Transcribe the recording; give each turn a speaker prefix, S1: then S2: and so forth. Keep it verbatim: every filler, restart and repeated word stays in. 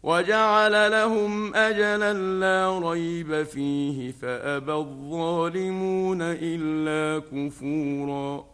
S1: وجعل لهم أجلا لا ريب فيه فأبى الظالمون إلا كفورا